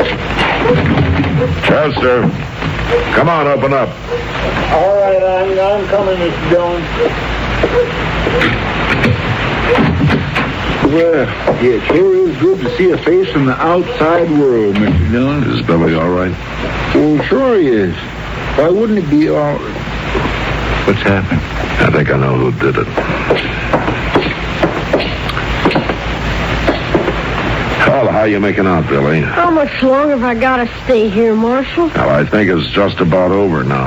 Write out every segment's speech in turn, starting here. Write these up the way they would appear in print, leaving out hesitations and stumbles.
Chester, come on, open up. All right, I'm coming, Mr. Jones. Well, it sure is good to see a face from the outside world, Mr. Dillon. Is Billy all right? Well, sure he is. Why wouldn't it be all... What's happened? I think I know who did it. Well, how you making out, Billy? How much longer have I got to stay here, Marshal? Well, I think it's just about over now.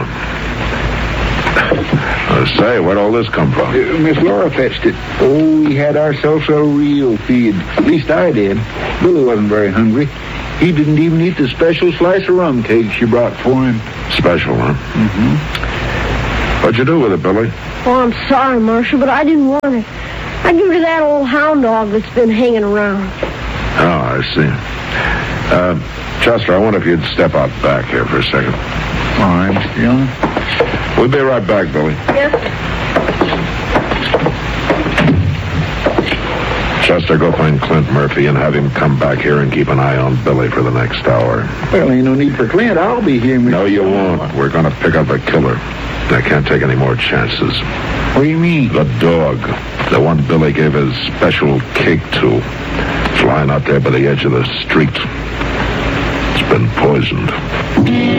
Say, where'd all this come from? Miss Laura fetched it. Oh, we had ourselves a real feed. At least I did. Billy wasn't very hungry. He didn't even eat the special slice of rum cake she brought for him. Special, huh? Mm-hmm. What'd you do with it, Billy? Oh, I'm sorry, Marshal, but I didn't want it. I gave it to that old hound dog that's been hanging around. Oh, I see. Chester, I wonder if you'd step out back here for a second. All right, Mr. Young. We'll be right back, Billy. Yes, sir. Chester, go find Clint Murphy and have him come back here and keep an eye on Billy for the next hour. Well, ain't no need for Clint. I'll be here, Mr. No, you won't. We're going to pick up a killer. I can't take any more chances. What do you mean? The dog. The one Billy gave his special cake to. Flying out there by the edge of the street. It's been poisoned.